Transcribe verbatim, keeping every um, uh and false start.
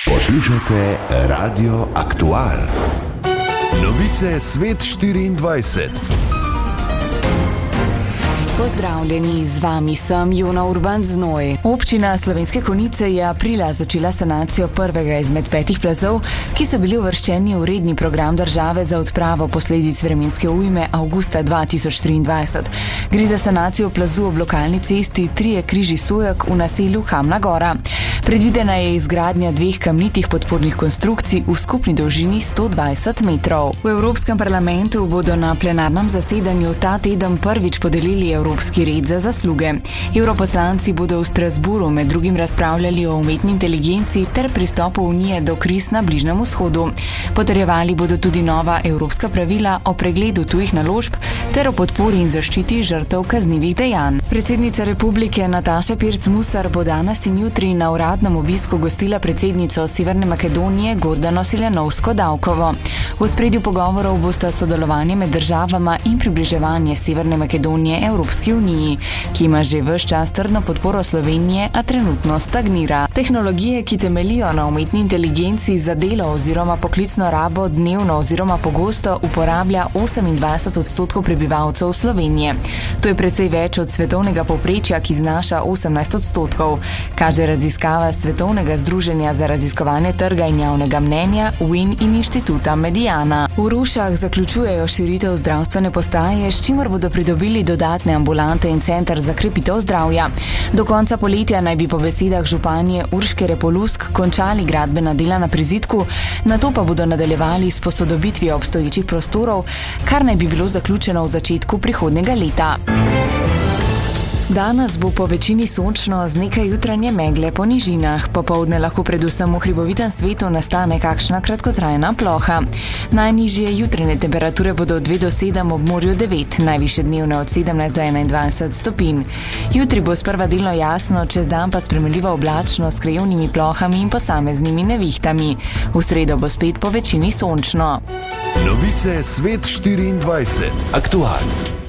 Poslušate Radio Aktual. Novice Svet štiriindvajset. Pozdravljeni, z vami sem Jona Urban Znoj. Občina Slovenske Konjice je aprila začela sanacijo prvega izmed petih plazov, ki so bili uvrščeni v redni program države za odpravo posledic vremenske ujme avgusta dva tisoč triindvajset. Gre za sanacijo plazu ob lokalni cesti Trije križi Sojek v naselju Hamna Gora. Predvidena je izgradnja dveh kamnitih podpornih konstrukcij v skupni dolžini sto dvajset metrov. V Evropskem parlamentu bodo na plenarnem zasedanju ta teden prvič podelili Evropski red za zasluge. Evroposlanci bodo v Strasburu med drugim razpravljali o umetni inteligenci ter pristopu Unije do kriz na Bližnjem vzhodu. Potrjevali bodo tudi nova evropska pravila o pregledu tujih naložb ter o podpori in zaščiti žrtev kaznivih dejanj. Predsednica republike Nataša Pirc Musar bo danes in jutri na uradnem obisku gostila predsednico Severne Makedonije Gordano Siljanovsko-Davkovo. V ospredju pogovorov bosta sodelovanje med državama in približevanje Severne Makedonije Evropski uniji, ki ima že ves čas trdno podporo Slovenije, a trenutno stagnira. Tehnologije, ki temelijo na umetni inteligenci za delo oziroma poklicno rabo dnevno oziroma pogosto uporablja osemindvajset odstotkov prebivalcev Slovenije. To je precej več od svetovnega povprečja, ki znaša osemnajst odstotkov, kaže raziskava Svetovnega združenja za raziskovanje trga in javnega mnenja W I N in inštituta Mediana. V Rušah zaključujejo širitev zdravstvene postaje, s čimer bodo pridobili dodatne ambulante in center za krepitev zdravja. Do konca poletja naj bi po besedah županje Urške Repolusk končali gradbena dela na prizidku, nato pa bodo nadaljevali s posodobitvijo obstoječih prostorov, kar naj bi bilo zaključeno v začetku prihodnjega leta. Danes bo po večini sončno z nekaj jutranje megle po nižinah. Popoldne lahko predvsem v hribovitem svetu nastane kakšna kratkotrajna ploha. Najnižje jutranje temperature bodo od dve do sedem, ob morju devet, najvišje dnevne od sedemnajst do enaindvajset stopinj. Jutri bo sprva delno jasno, čez dan pa sprejemljivo oblačno s krajevnimi plohami in posameznimi nevihtami. V sredo bo spet po večini sončno. Novice Svet štiriindvajset. Aktual.